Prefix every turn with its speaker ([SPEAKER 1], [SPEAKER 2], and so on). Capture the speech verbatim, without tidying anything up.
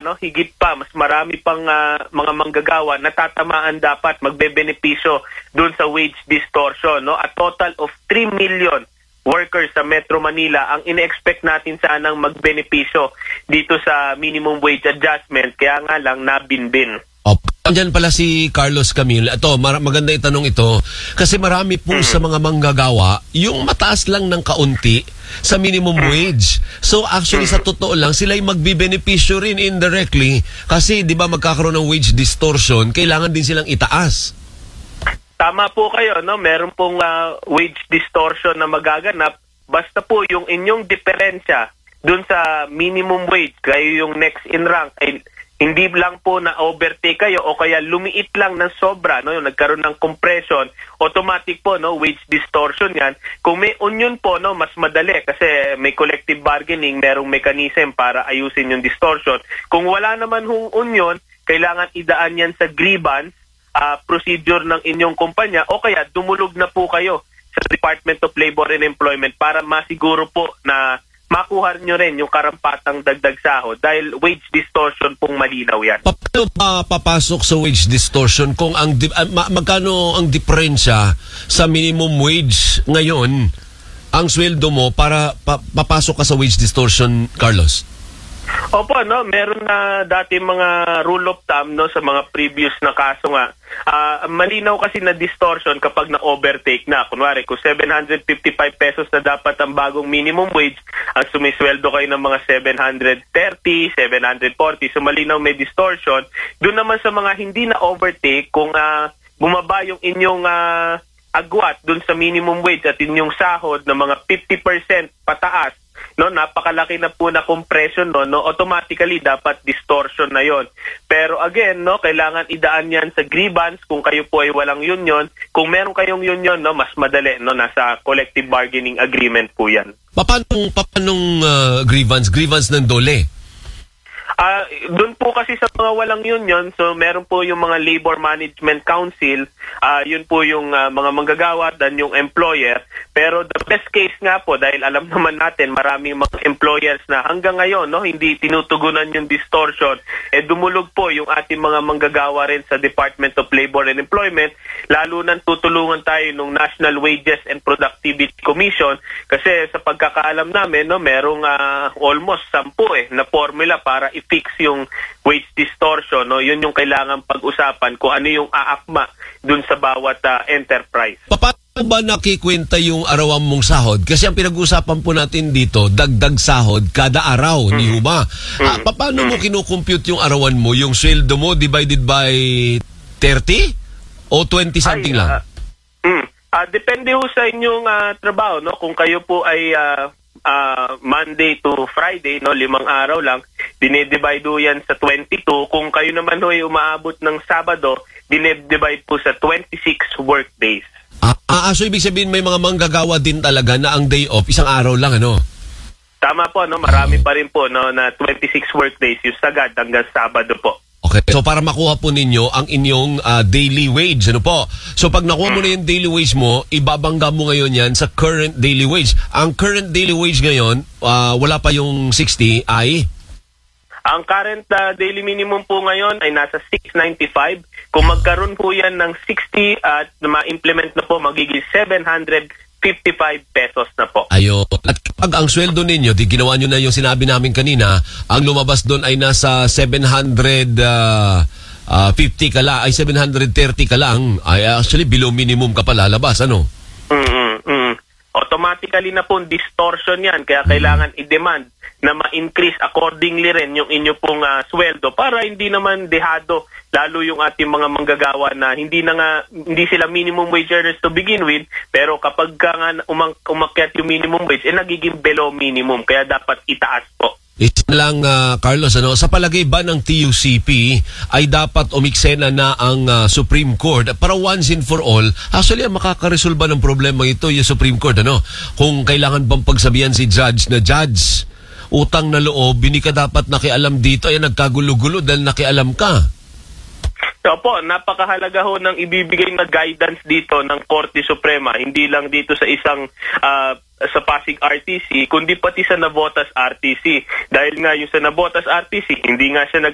[SPEAKER 1] no, higit pa, mas marami pang uh, mga manggagawa na tatamaan dapat magbebenepisyo dun sa wage distortion, no? A total of three million workers sa Metro Manila ang ine-expect natin sanang magbenepisyo dito sa minimum wage adjustment, kaya nga lang nabinbin.
[SPEAKER 2] Oh, andyan pala si Carlos Camille. Ito, maganda itanong ito kasi marami po mm-hmm. sa mga manggagawa yung mataas lang ng kaunti sa minimum wage. So actually mm-hmm. sa totoo lang sila'y magbibenepisyo rin indirectly kasi di ba magkakaroon ng wage distortion, kailangan din silang itaas.
[SPEAKER 1] Tama po kayo, no? Meron pong uh, wage distortion na magaganap basta po yung inyong diferensya dun sa minimum wage, kayo yung next in rank, ay hindi lang po na overtake kayo o kaya lumiit lang ng sobra, no? Yung nagkaroon ng compression, automatic po, no? Wage distortion yan. Kung may union po, no? Mas madali kasi may collective bargaining, merong mechanism para ayusin yung distortion. Kung wala naman hong union, kailangan idaan yan sa grievance Uh, procedure ng inyong kumpanya o kaya dumulog na po kayo sa Department of Labor and Employment para masiguro po na makuha nyo rin yung karampatang dagdag sahod dahil wage distortion pong malinaw yan.
[SPEAKER 2] Paano pa papasok sa wage distortion kung ang uh, ma- magkano ang diferensya sa minimum wage ngayon ang sweldo mo para pa- papasok ka sa wage distortion, Carlos?
[SPEAKER 1] Opo, no, meron na dati mga rule of thumb, no, sa mga previous na kaso nga. Uh, malinaw kasi na distortion kapag na-overtake na. Kunwari, kung seven hundred fifty-five pesos na dapat ang bagong minimum wage, ang sumisweldo kayo ng mga seven hundred thirty, seven hundred forty, so malinaw may distortion. Doon naman sa mga hindi na-overtake, kung uh, bumaba yung inyong uh, agwat doon sa minimum wage at inyong sahod na mga fifty percent pataas, no, napakalaki na po na compression, no, no, automatically dapat distortion na yon. Pero again, no, kailangan idaan yan sa grievance kung kayo po ay walang union. Kung meron kayong union, no, mas madali, no, nasa collective bargaining agreement po yan.
[SPEAKER 2] Paano paanong uh, grievance grievance ng dole?
[SPEAKER 1] Uh, doon po kasi sa mga walang union, so meron po yung mga Labor Management Council, uh, yun po yung uh, mga manggagawa dan yung employer. Pero the best case nga po, dahil alam naman natin maraming mga employers na hanggang ngayon, no, hindi tinutugunan yung distortion, eh dumulog po yung ating mga manggagawa rin sa Department of Labor and Employment, lalo nang tutulungan tayo ng National Wages and Productivity Commission kasi sa pagkakaalam namin, no, merong uh, almost sampu eh, na formula para i-fix yung wage distortion, no? Yun yung kailangan pag-usapan kung ano yung aakma dun sa bawat uh, enterprise.
[SPEAKER 2] Paano ba nakikwenta yung arawan mong sahod? Kasi ang pinag-usapan po natin dito, dagdag sahod kada araw, mm-hmm. ni Huma. Mm-hmm. Ah, paano mo kinukompute yung arawan mo? Yung sweldo mo divided by thirty o twenty something Ay, lang?
[SPEAKER 1] Uh, mm, uh, depende ho sa inyong uh, trabaho, no? Kung kayo po ay uh, uh, Monday to Friday, no, limang araw lang, dinedivide po yan sa twenty-two. Kung kayo naman ho ay umaabot ng Sabado, dinedivide po sa twenty-six work days.
[SPEAKER 2] Ah, ah, so ibig sabihin may mga manggagawa din talaga na ang day off isang araw lang, ano?
[SPEAKER 1] Tama po, no, marami pa rin po, no, na twenty-six work days yung sagad hanggang Sabado po.
[SPEAKER 2] Okay. So para makuha po ninyo ang inyong uh, daily wage, ano po? So pag nakuha mo na yung daily wage mo, ibabangga mo ngayon yan sa current daily wage. Ang current daily wage ngayon, uh, wala pa yung sixty ay?
[SPEAKER 1] Ang current uh, daily minimum po ngayon ay nasa six ninety-five. Kung magkaroon po yan ng sixty at uh, ma-implement na po, magiging seven hundred fifty-five pesos na po.
[SPEAKER 2] Ayo. At kapag ang sweldo ninyo, di ginawa nyo na yung sinabi namin kanina, ang lumabas doon ay nasa seven hundred fifty ka lang, ay seven hundred thirty ka lang, ay actually below minimum ka pa lalabas, ano?
[SPEAKER 1] Mm-hmm. Mm-hmm. Automatically na po distortion yan, kaya kailangan mm-hmm. i-demand na ma-increase accordingly rin yung inyo pong uh, sweldo para hindi naman dehado lalo yung ating mga manggagawa na hindi na nga hindi sila minimum wage earners to begin with, pero kapag ka nga umang, umakyat yung minimum wage eh nagiging below minimum, kaya dapat itaas po.
[SPEAKER 2] Ito lang uh, Carlos, ano, sa palagay ba ng T U C P ay dapat umiksena na ang uh, Supreme Court para once and for all, actually ang makakaresolba ng problema ito yung Supreme Court, ano? Kung kailangan bang pagsabihan si judge na judge, utang na loob, hindi ka dapat nakialam dito, ay nagkagulo-gulo dahil nakialam ka.
[SPEAKER 1] So po, napakahalaga ho ng ibibigay na guidance dito ng Korte Suprema, hindi lang dito sa isang uh, sa Pasig R T C, kundi pati sa Navotas R T C. Dahil nga yung sa Navotas R T C, hindi nga siya nag